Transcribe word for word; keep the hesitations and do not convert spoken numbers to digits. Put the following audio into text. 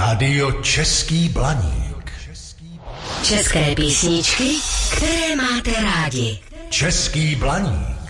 Rádio Český Blaník. České písničky, které máte rádi. Český Blaník.